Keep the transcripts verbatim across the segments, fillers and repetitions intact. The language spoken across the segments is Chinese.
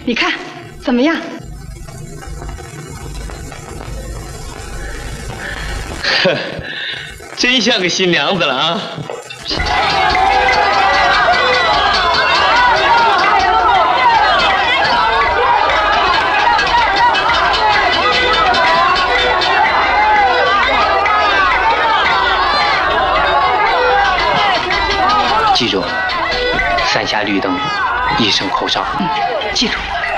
你看怎么样？ 呵，真像个新娘子了啊！ 记住，三下绿灯，一声口哨。 嗯，记住。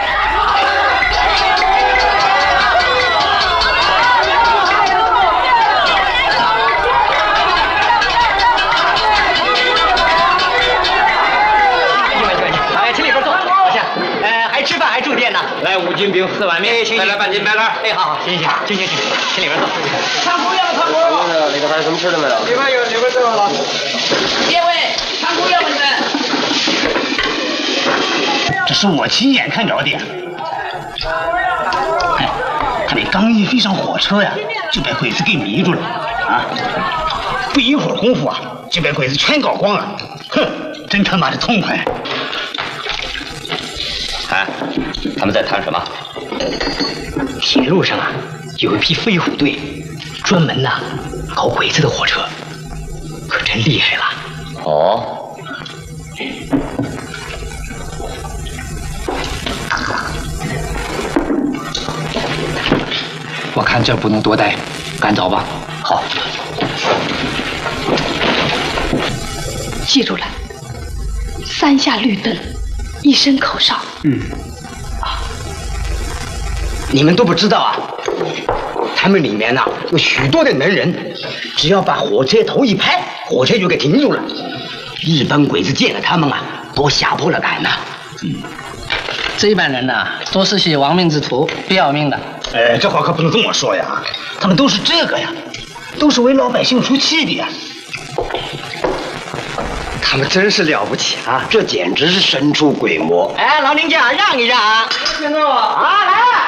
哎，请里边坐，坐下。呃，还吃饭还住店呢。 来五斤饼，四碗面，再来半斤白干。 哎，好好，行行行，行行行，请里边坐。 唱姑要唱姑。里头还有什么吃的没有？里边有，里边这个了。 列位，唱姑要不你们？ 这是我亲眼看着的。哎，他们刚一飞上火车呀，就被鬼子给迷住了啊！不一会儿功夫啊，就被鬼子全搞光了。哼，真他妈的痛快！ 哎，他们在谈什么？ 铁路上啊，有一批飞虎队，专门呐搞鬼子的火车，可真厉害了。 哦。 我看这不能多待，赶早吧。好。 记住了，三下绿灯，一声口哨。 嗯。啊，你们都不知道啊？他们里面呐、啊、有许多的能人，只要把火车头一拍，火车就给停住了。日本鬼子见了他们啊，都吓破了胆呐。 嗯，这帮人呐、啊，都是些亡命之徒，不要命的。 哎，这话可不能这么说呀！他们都是这个呀，都是为老百姓出气的呀。 他们真是了不起啊！这简直是神出鬼没。哎，老林家让一让啊！ 听着我啊，来了。